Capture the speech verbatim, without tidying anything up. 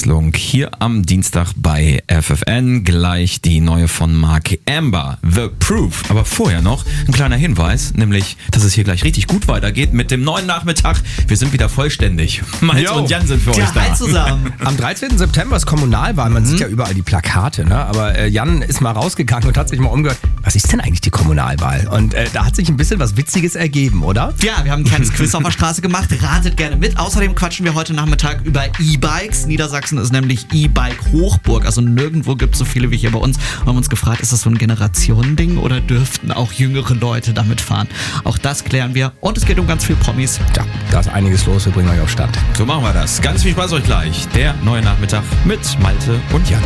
Abwechslung hier am Dienstag bei F F N. Gleich die neue von Mark Amber, The Proof. Aber vorher noch ein kleiner Hinweis, nämlich, dass es hier gleich richtig gut weitergeht mit dem neuen Nachmittag. Wir sind wieder vollständig. Malte und Jan sind für Tja, euch da. hi zusammen. Am dreizehnten September ist Kommunalwahl. Man mhm. sieht ja überall die Plakate, ne? Aber äh, Jan ist mal rausgegangen und hat sich mal umgehört. Was ist denn eigentlich die Kommunalwahl? Und äh, da hat sich ein bisschen was Witziges ergeben, oder? Ja, wir haben ein kleines Quiz auf der Straße gemacht. Ratet gerne mit. Außerdem quatschen wir heute Nachmittag über E-Bikes. Niedersachsen ist nämlich E-Bike-Hochburg. Also nirgendwo gibt es so viele wie hier bei uns. Wir haben uns gefragt, ist das so ein Generationending oder dürften auch jüngere Leute damit fahren? Auch das klären wir. Und es geht um ganz viel Promis. Ja, da ist einiges los. Wir bringen euch auf Stand. So machen wir das. Ganz viel Spaß euch gleich. Der neue Nachmittag mit Malte und Jan.